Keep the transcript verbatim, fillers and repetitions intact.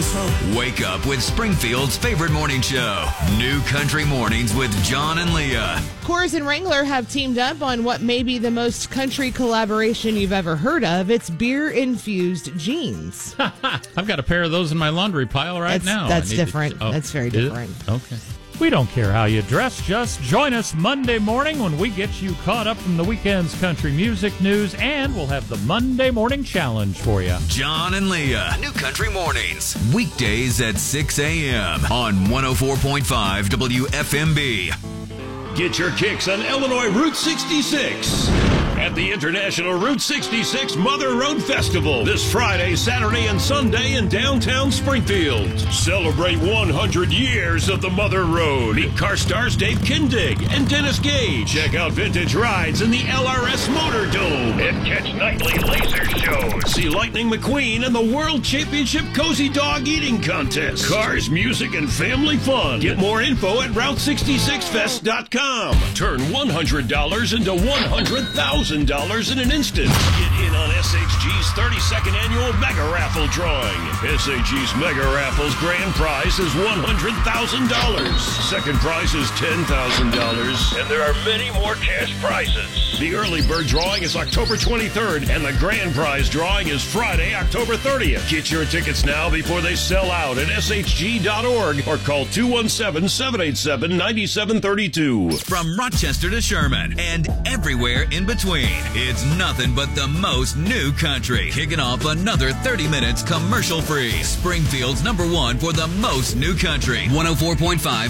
Wake up with Springfield's favorite morning show, New Country Mornings with John and Leah. Coors and Wrangler have teamed up on what may be the most country collaboration you've ever heard of. It's beer-infused jeans. I've got a pair of those in my laundry pile right that's, now. That's different. To, oh, that's very different. Okay. We don't care how you dress. Just join us Monday morning when we get you caught up from the weekend's country music news, and we'll have the Monday Morning Challenge for you. John and Leah, New Country Mornings, weekdays at six a.m. on one oh four point five W F M B. Get your kicks on Illinois Route sixty-six at the International Route sixty-six Mother Road Festival this Friday, Saturday, and Sunday in downtown Springfield. Celebrate one hundred years of the Mother Road. Meet car stars Dave Kindig and Dennis Gage. Check out vintage rides in the L R S Motor Dome. And catch nightly laser shows. See Lightning McQueen and the World Championship Cozy Dog Eating Contest. Cars, music, and family fun. Get more info at route sixty-six fest dot com. Turn one hundred dollars into one hundred thousand dollars in an instant. Get in on S H G's thirty-second annual Mega Raffle drawing. S H G's Mega Raffle's grand prize is one hundred thousand dollars. Second prize is ten thousand dollars. And there are many more cash prizes. The early bird drawing is October twenty-third, and the grand prize drawing is Friday, October thirtieth. Get your tickets now before they sell out at S H G dot org or call two one seven, seven eight seven, nine seven three two. From Rochester to Sherman and everywhere in between, it's nothing but the most new country. Kicking off another thirty minutes commercial free. Springfield's number one for the most new country. one oh four point five